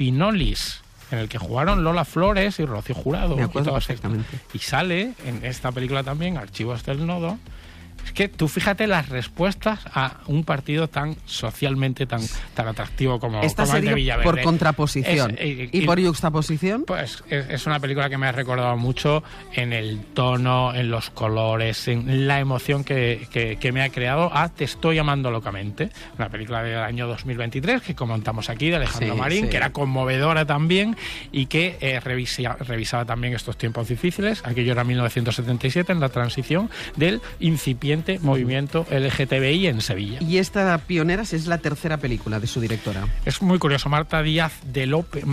Finolis, en el que jugaron Lola Flores y Rocío Jurado. Me acuerdo perfectamente. Y sale en esta película también Archivos del Nodo. Es que tú fíjate las respuestas a un partido tan socialmente tan atractivo como Esta como el de sería Villaverde. por contraposición. ¿Y por yuxtaposición? Pues es una película que me ha recordado mucho en el tono, en los colores, en la emoción que me ha creado a Te estoy amando locamente, una película del año 2023 que comentamos aquí de Alejandro Marín, que era conmovedora también y que revisaba también estos tiempos difíciles. Aquello era 1977, en la transición del incipiente movimiento LGTBI en Sevilla. Y esta Pioneras es la tercera película de su directora. Es muy curioso, Marta Díaz de Lope,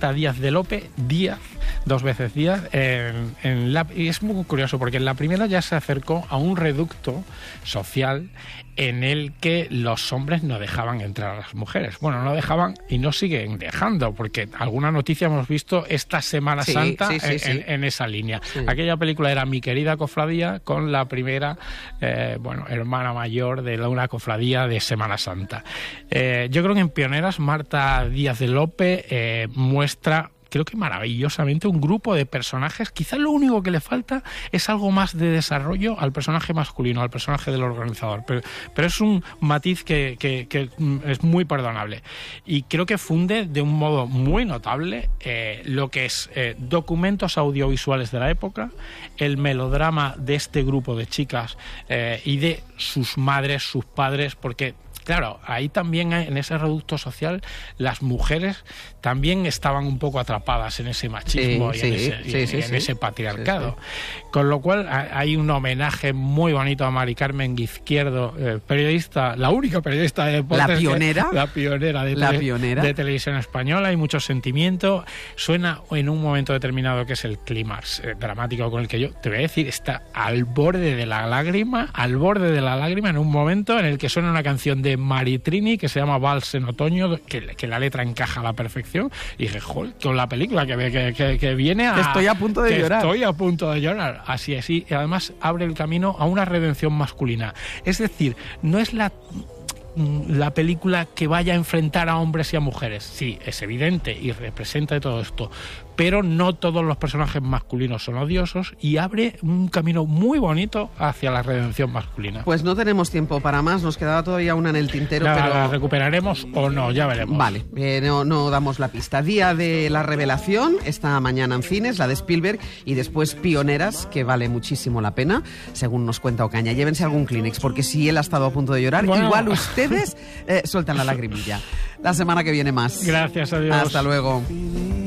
Díaz, dos veces Díaz, y es muy curioso porque en la primera ya se acercó a un reducto social en el que los hombres no dejaban entrar a las mujeres. Bueno, no dejaban y no siguen dejando, porque alguna noticia hemos visto esta Semana Santa en esa línea. Sí. Aquella película era Mi querida cofradía, con la primera hermana mayor de una cofradía de Semana Santa. Yo creo que en Pioneras Marta Díaz de Lope muestra, creo que maravillosamente, un grupo de personajes. Quizás lo único que le falta es algo más de desarrollo al personaje masculino, al personaje del organizador, pero es un matiz que es muy perdonable, y creo que funde de un modo muy notable lo que es documentos audiovisuales de la época, el melodrama de este grupo de chicas y de sus madres, sus padres, porque claro, ahí también en ese reducto social las mujeres también estaban un poco atrapadas en ese machismo y en ese patriarcado. Sí. Con lo cual hay un homenaje muy bonito a Mari Carmen Izquierdo, periodista, la única periodista de deportes. La pionera de televisión española. Hay mucho sentimiento. Suena en un momento determinado que es el clímax dramático con el que yo te voy a decir, está al borde de la lágrima en un momento en el que suena una canción de Maritrini que se llama Vals en otoño, que la letra encaja a la perfección, y dije, joder, con la película que viene a... Estoy a punto de llorar. Estoy a punto de llorar. Así es, y además abre el camino a una redención masculina. Es decir, no es la película que vaya a enfrentar a hombres y a mujeres. Sí, es evidente y representa todo esto, pero no todos los personajes masculinos son odiosos, y abre un camino muy bonito hacia la redención masculina. Pues no tenemos tiempo para más, nos quedaba todavía una en el tintero, pero ¿la recuperaremos o no? Ya veremos. Vale, no damos la pista. Día de la Revelación, esta mañana en cines, la de Spielberg, y después Pioneras, que vale muchísimo la pena, según nos cuenta Ocaña. Llévense algún Kleenex, porque si él ha estado a punto de llorar, igual ustedes sueltan la lagrimilla. La semana que viene más. Gracias a Dios. Hasta luego.